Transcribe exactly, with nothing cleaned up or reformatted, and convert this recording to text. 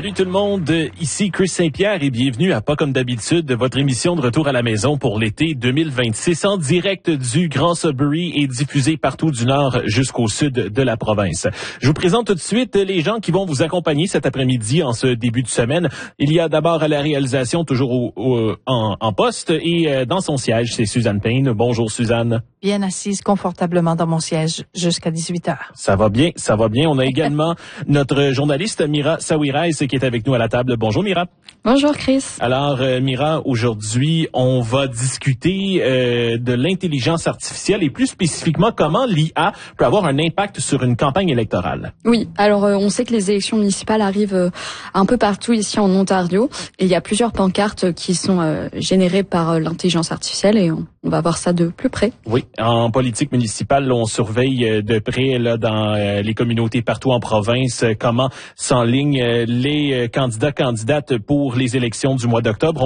Salut tout le monde, ici Chris Saint-Pierre et bienvenue à Pas comme d'habitude, votre émission de retour à la maison pour l'été deux mille vingt-six en direct du Grand Sudbury et diffusée partout du nord jusqu'au sud de la province. Je vous présente tout de suite les gens qui vont vous accompagner cet après-midi en ce début de semaine. Il y a d'abord à la réalisation, toujours au, au, en, en poste et dans son siège, c'est Suzanne Payne. Bonjour Suzanne. Bien assise confortablement dans mon siège jusqu'à dix-huit heures. Ça va bien, ça va bien. On a également notre journaliste Mira Sawirais qui est avec nous à la table. Bonjour Mira. Bonjour Chris. Alors euh, Mira, aujourd'hui, on va discuter euh, de l'intelligence artificielle et plus spécifiquement comment l'I A peut avoir un impact sur une campagne électorale. Oui, alors euh, on sait que les élections municipales arrivent euh, un peu partout ici en Ontario et il y a plusieurs pancartes qui sont euh, générées par euh, l'intelligence artificielle et on, on va voir ça de plus près. Oui, en politique municipale, on surveille de près là dans euh, les communautés partout en province euh, comment s'enlignent euh, les euh, candidats candidates pour les élections du mois d'octobre.